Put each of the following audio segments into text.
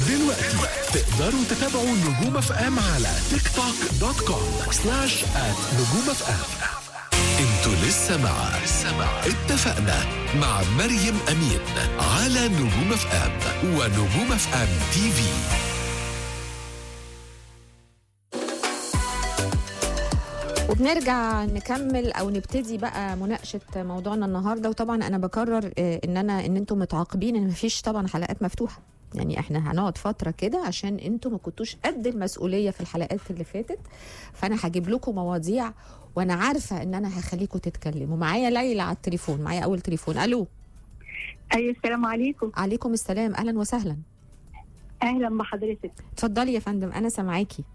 دلوقتي تقدروا تتابعوا نجوم اف ام على تيك توك .com/@نجوم اف ام. انتوا لسه مع اتفقنا مع مريم أمين على نجوم اف ام ونجوم اف ام تي في. وبنرجع نكمل او نبتدي بقى مناقشه موضوعنا النهارده. وطبعا انا بكرر ان انتم متعاقبين ان مفيش طبعا حلقات مفتوحه، يعني احنا هنقعد فتره كده عشان انتم ما كنتوش قد المسؤوليه في الحلقات اللي فاتت، فانا هجيب لكم مواضيع وانا عارفه ان انا هخليكم تتكلموا. معايا ليلى على التليفون، معايا اول تليفون. الو. ايوه السلام عليكم. عليكم السلام، اهلا وسهلا. اهلا بحضرتك. اتفضلي يا فندم، انا سامعاكي.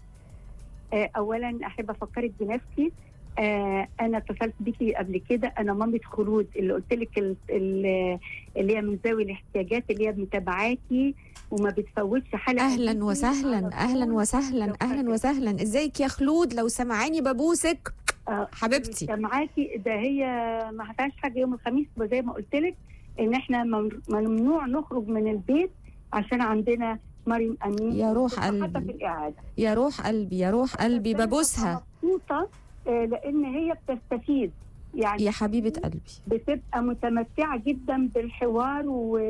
اولا احب افكرك بنفسي. انا اتصلت بيكي قبل كده، انا مامة خلود اللي قلت لك اللي هي من ذوي الاحتياجات اللي هي متابعاكي وما بتفوتش حلقه. اهلا وسهلا اهلا وسهلا اهلا وسهلا. ازيك يا خلود؟ لو سمعاني ببوسك حبيبتي. سامعاكي. ده هي ما فيهاش حاجه يوم الخميس، زي ما قلت لك ان احنا ممنوع نخرج من البيت عشان عندنا مريم أمين. يا روح قلبي، حتى في الإعادة. يا روح قلبي يا روح قلبي، ببوسها. مبسوطة لأن هي بتستفيد، يعني يا حبيبة قلبي بتبقى متمتعة جدا بالحوار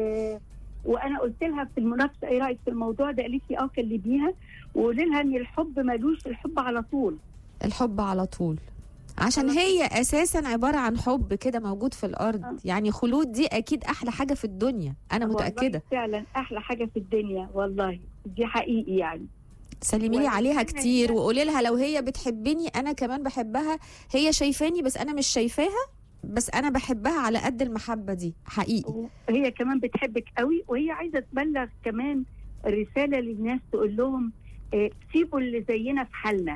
وأنا قلت لها في المنافسة إيه رأيك في الموضوع ده؟ قالت لي كلميها وقولي لها إن الحب ملوش، الحب على طول. الحب على طول، عشان هي أساسا عبارة عن حب كده موجود في الأرض. يعني خلود دي أكيد أحلى حاجة في الدنيا، أنا متأكدة. فعلا أحلى حاجة في الدنيا والله، دي حقيقي. يعني سلمي لي عليها كتير وقولي لها لو هي بتحبني أنا كمان بحبها. هي شايفاني بس أنا مش شايفاها، بس أنا بحبها على قد المحبة دي حقيقي. هي كمان بتحبك قوي، وهي عايزة تبلغ كمان رسالة للناس تقول لهم سيبوا اللي زينا في حالنا.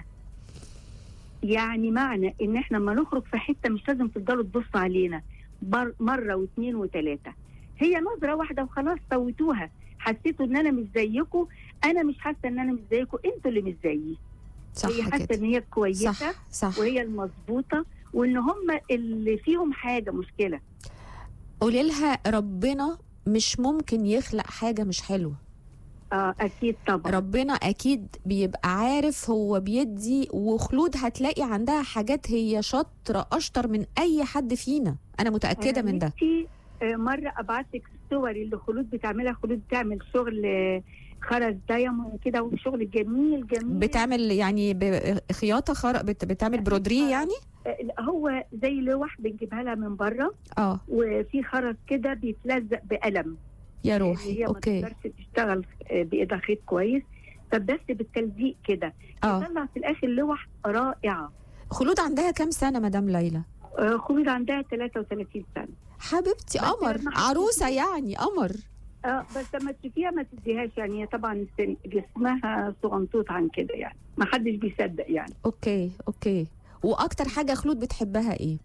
يعني معنى ان احنا لما نخرج في حته مش لازم تفضلوا تبصوا علينا مره واثنين وثلاثه، هي نظره واحده وخلاص فوتوها. حسيتوا ان انا مش زيكم، انا مش حاسه ان انا مش زيكم، انتوا اللي مش زيي. هي حاسه ان هي كويسه، صح. وهي المظبوطه، وان هم اللي فيهم حاجه مشكله. قولي لها ربنا مش ممكن يخلق حاجه مش حلوه. أكيد طبعا ربنا أكيد بيبقى عارف هو بيدي. وخلود هتلاقي عندها حاجات هي شاطرة أشطر من أي حد فينا، أنا متأكدة من ده. مرة أبعتلك الصور اللي خلود بتعملها. خلود بتعمل شغل خرز دايموند كده، وشغل جميل جميل. بتعمل يعني خياطة بتعمل برودري يعني؟ هو زي لوح بنجيبها لها من بره، وفي خرز كده بيتلزق بقلم. يا روحي هي اوكي. ما تقدرش تشتغل بايدها خيط كويس، فبس بالتلزيق كده يطلع في الاخر لوح رائعه. خلود عندها كام سنه مدام ليلى؟ خلود عندها 33 سنه. حبيبتي قمر، عروسه يعني قمر. بس لما تشوفيها ما تديهاش، يعني هي طبعا جسمها صغنطوط عن كده، يعني ما حدش بيصدق يعني. اوكي. واكتر حاجه خلود بتحبها ايه؟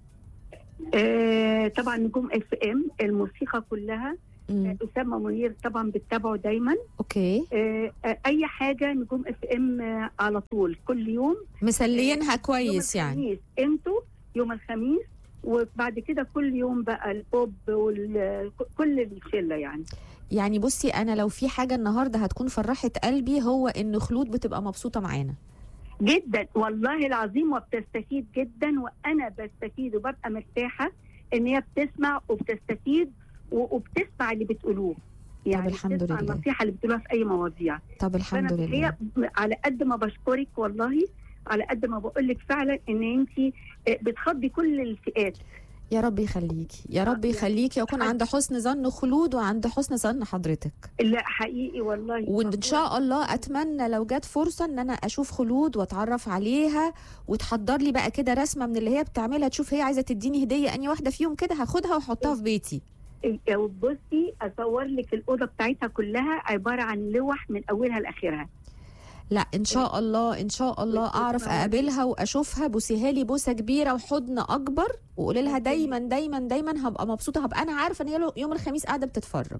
طبعا نجوم اف ام، الموسيقى كلها. أسامة منير طبعا بتتابعه دايما. اوكي. اي حاجه نجوم اف ام على طول، كل يوم مسلينها كويس يعني. انتوا يوم الخميس، وبعد كده كل يوم بقى البوب وكل الشله يعني بصي، انا لو في حاجه النهارده هتكون فرحت قلبي هو ان خلود بتبقى مبسوطه معانا جدا والله العظيم، وبتستفيد جدا، وانا بستفيد وببقى مرتاحه ان هي بتسمع وبتستفيد وبتسمع اللي بتقولوه. يعني طب الحمد لله. النصيحه اللي بتقولوها في اي مواضيع. طب الحمد لله. هي على قد ما بشكرك والله، على قد ما بقول لك فعلا ان انت بتخضي كل الفئات. يا رب يخليكي، يا رب يخليكي، ويكون عند حسن ظن خلود وعند حسن ظن حضرتك. لا حقيقي والله. وان شاء الله اتمنى لو جت فرصه ان انا اشوف خلود واتعرف عليها، وتحضر لي بقى كده رسمه من اللي هي بتعملها، تشوف هي عايزه تديني هديه اني واحده فيهم كده، هاخدها واحطها في بيتي. بصي اصور لك الاوضه بتاعتها كلها عباره عن لوح من اولها لاخرها. لا ان شاء الله ان شاء الله اعرف اقابلها واشوفها. بوسيها لي بوسه كبيره وحضن اكبر، وقولي لها دايما دايما دايما هبقى مبسوطه، هبقى انا عارفه ان هي يوم الخميس قاعده بتتفرج.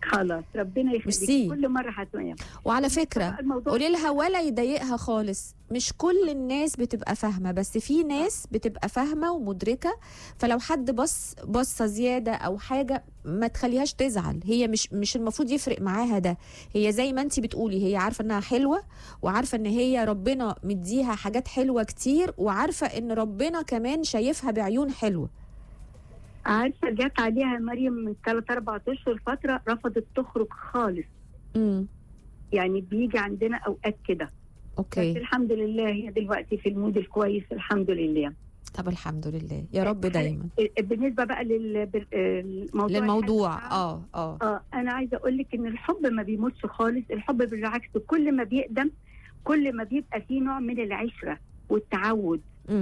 خلاص ربنا ميرسي. يخليك، كل مره هتنام. وعلى فكره الموضوع قولي لها ولا يضايقها خالص، مش كل الناس بتبقى فاهمه، بس في ناس بتبقى فاهمه ومدركه، فلو حد بصه زياده او حاجه ما تخليهاش تزعل، هي مش المفروض يفرق معاها ده. هي زي ما انت بتقولي، هي عارفه انها حلوه، وعارفه ان هي ربنا مديها حاجات حلوه كتير، وعارفه ان ربنا كمان شايفها بعيون حلوه. عارفه جت عليها مريم من 3-4 اشهر فتره رفضت تخرج خالص. يعني بيجي عندنا اوقات كده. اوكي. بس الحمد لله هي دلوقتي في المود الكويس الحمد لله. طب الحمد لله يا رب دايما. بالنسبه بقى للموضوع انا عايزه اقول لك ان الحب ما بيموتش خالص، الحب بالعكس كل ما بيقدم كل ما بيبقى فيه نوع من العشره والتعود.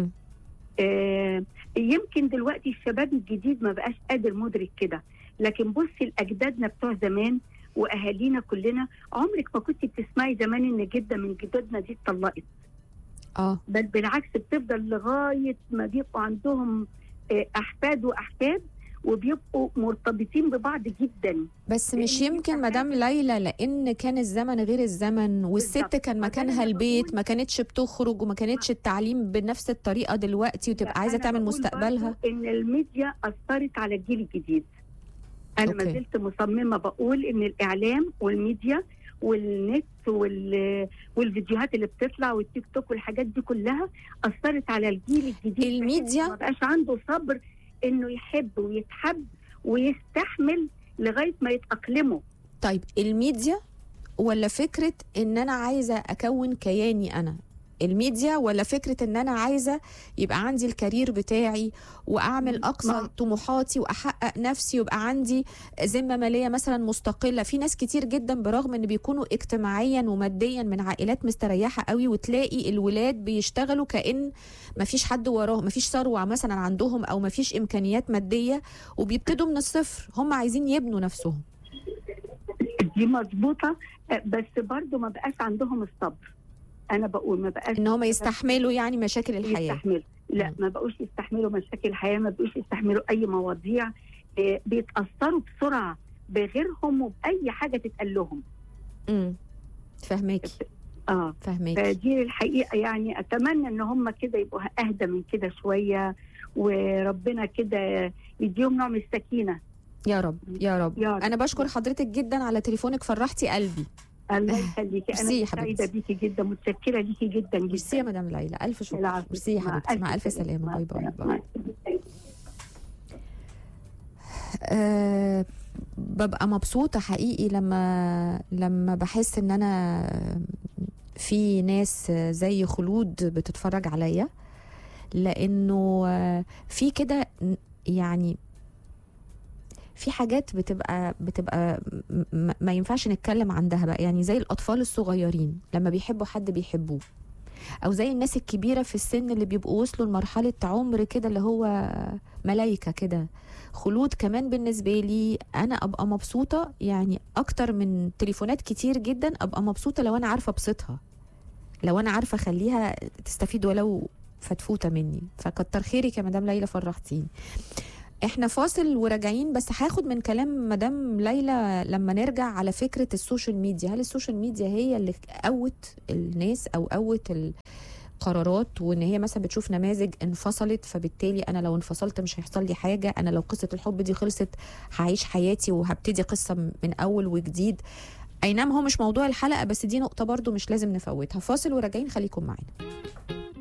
يمكن دلوقتي الشباب الجديد ما بقاش قادر مدرك كده، لكن بصي لاجدادنا بتوع زمان واهالينا كلنا، عمرك ما كنت بتسمعي زمان ان جده من جدودنا دي اتطلقت. بل بالعكس بتفضل لغايه ما بيبقوا عندهم احفاد واحفاد وبيبقوا مرتبطين ببعض جدا. بس مش يمكن مدام ليلى لان كان الزمن غير الزمن، والست كان مكانها البيت، ما كانتش بتخرج وما كانتش التعليم بنفس الطريقه دلوقتي، وتبقى عايزه تعمل مستقبلها. ان الميديا اثرت على الجيل الجديد. انا ما زلت مصممه بقول ان الاعلام والميديا والنت والفيديوهات اللي بتطلع والتيك توك والحاجات دي كلها اثرت على الجيل الجديد. الميديا ما بقاش عنده صبر انه يحب ويتحب ويستحمل لغايه ما يتاقلموا. طيب الميديا ولا فكره ان انا عايزه اكون كياني انا؟ الميديا ولا فكره ان انا عايزه يبقى عندي الكارير بتاعي واعمل اقصى طموحاتي واحقق نفسي ويبقى عندي ذمه ماليه مثلا مستقله؟ في ناس كتير جدا برغم ان بيكونوا اجتماعيا وماديا من عائلات مستريحه قوي، وتلاقي الولاد بيشتغلوا كأن ما فيش حد وراهم، ما فيش ثروه مثلا عندهم او ما فيش امكانيات ماديه، وبيبتدوا من الصفر، هم عايزين يبنوا نفسهم. دي مظبوطه، بس برضو ما بقاش عندهم الصبر. انا بقول ما بقاش ان هم يستحملوا يعني مشاكل الحياه. لا ما بقوش يستحملوا مشاكل الحياه، ما بقوش يستحملوا اي مواضيع، بيتاثروا بسرعه بغيرهم وباي حاجه تتقال لهم. فهماكي. فهماكي. فدي الحقيقه يعني اتمنى ان هم كده يبقوا اهدى من كده شويه، وربنا كده يديهم نوع من السكينه. يا رب يا رب. انا بشكر حضرتك جدا على تليفونك، فرحتي قلبي. الله يخليكي. انا سعيده بيكي جدا، متشكره ليكي جدا جدا. ميرسي يا مدام ليلى، الف شكر. ميرسي يا حبيبتي، مع الف سلامه. باي باي باي. ببقى مبسوطه حقيقي لما بحس ان انا في ناس زي خلود بتتفرج عليا، لانه في كده يعني في حاجات بتبقى ما ينفعش نتكلم عندها بقى، يعني زي الأطفال الصغيرين لما بيحبوا حد بيحبوه، أو زي الناس الكبيرة في السن اللي بيبقوا وصلوا لمرحلة عمر كده اللي هو ملايكة كده. خلود كمان بالنسبة لي أنا أبقى مبسوطة، يعني أكتر من تليفونات كتير جدا أبقى مبسوطة لو أنا عارفة أبسطها، لو أنا عارفة أخليها تستفيد ولو فتفوتة مني. فكتر خيرك يا مدام ليلى، فرحتيني. احنا فاصل وراجعين، بس هاخد من كلام مدام ليلى لما نرجع على فكرة السوشيال ميديا. هل السوشيال ميديا هي اللي قوت الناس او قوت القرارات، وان هي مثلا بتشوف نماذج انفصلت فبالتالي انا لو انفصلت مش هيحصل لي حاجة، انا لو قصة الحب دي خلصت هعيش حياتي وهبتدي قصة من اول وجديد؟ اي نعم هو مش موضوع الحلقة، بس دي نقطة برضو مش لازم نفوتها. فاصل وراجعين، خليكم معنا.